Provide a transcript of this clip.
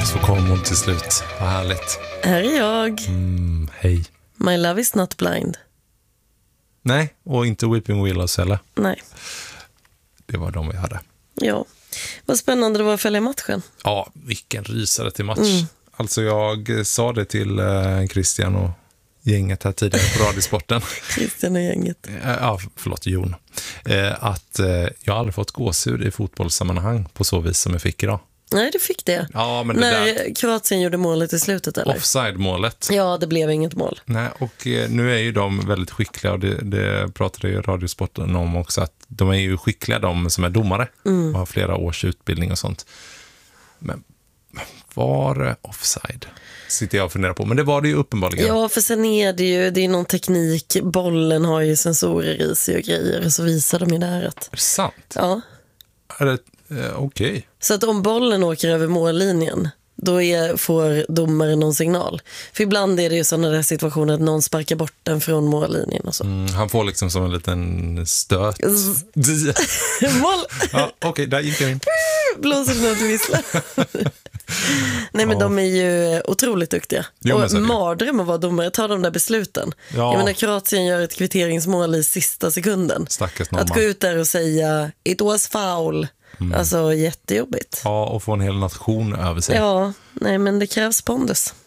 Så kom hon till slut. Vad härligt. Här är jag. Hej. My love is not blind. Nej, och inte Weeping Willows heller. Nej. Det var de vi hade. Ja. Vad spännande det var att följa matchen. Ja, vilken rysare till match. Alltså jag sa det till Christian och gänget här tidigare på Radiosporten. Christian och gänget. Ja, förlåt, Jon. Att jag aldrig fått gåshud i fotbollssammanhang på så vis som jag fick idag. Nej, du fick det. Ja, men det när där Kroatien gjorde målet i slutet, eller? offside-målet. Ja, det blev inget mål. Nej, och nu är ju de väldigt skickliga och det pratade ju Radiosporten om också, att de är ju skickliga, de som är domare och har flera års utbildning och sånt. Men var det offside? Sitter jag och funderar på, men det var det ju uppenbarligen. Ja, för sen är det är någon teknik. Bollen har ju sensorer i sig och grejer, och så visar de ju det här att... Är det sant? Ja. Är det okej? Så att om bollen åker över mållinjen, då får domaren någon signal. För ibland är det ju sådana där situationer att någon sparkar bort den från mållinjen och så. Han får liksom som en liten stöt. Mål! Ja, okej, där gick jag in. Blåser det något vissla. Nej, men de är ju otroligt duktiga. Jo, och mardröm att vara domare, ta de där besluten. Ja. Jag menar, Kroatien gör ett kvitteringsmål i sista sekunden. Stackars norrman. Att gå ut där och säga it was foul. Alltså jättejobbigt. Ja, och få en hel nation över sig. Ja, nej, men det krävs pondus.